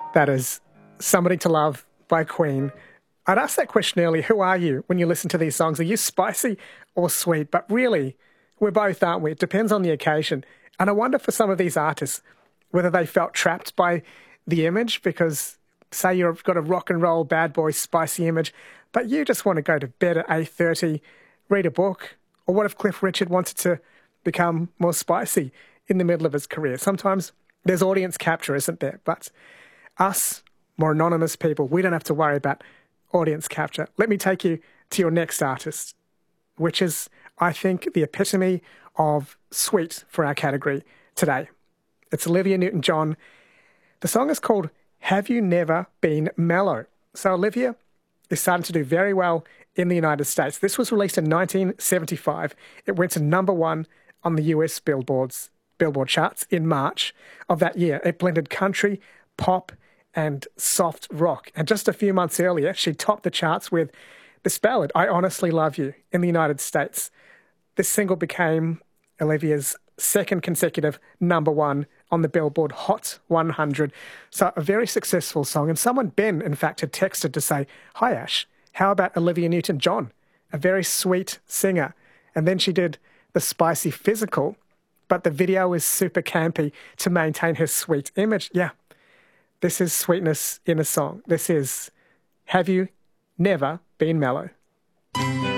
That is Somebody to Love by Queen. I'd asked that question earlier, who are you when you listen to these songs? Are you spicy or sweet? But really, we're both, aren't we? It depends on the occasion. And I wonder for some of these artists, whether they felt trapped by the image because, say, you've got a rock and roll bad boy spicy image, but you just want to go to bed at 8:30, read a book. Or what if Cliff Richard wanted to become more spicy in the middle of his career? Sometimes there's audience capture, isn't there? But us, more anonymous people, we don't have to worry about audience capture. Let me take you to your next artist, which is, I think, the epitome of sweet for our category today. It's Olivia Newton-John. The song is called Have You Never Been Mellow? So Olivia is starting to do very well in the United States. This was released in 1975. It went to number one on the US Billboard charts in March of that year. It blended country, pop, and soft rock. And just a few months earlier, she topped the charts with this ballad, I Honestly Love You, in the United States. This single became Olivia's second consecutive number one on the Billboard Hot 100. So a very successful song. And someone, Ben, in fact, had texted to say, hi, Ash, how about Olivia Newton-John? A very sweet singer. And then she did the spicy physical, but the video is super campy to maintain her sweet image. Yeah. This is sweetness in a song. This is Have You Never Been Mellow?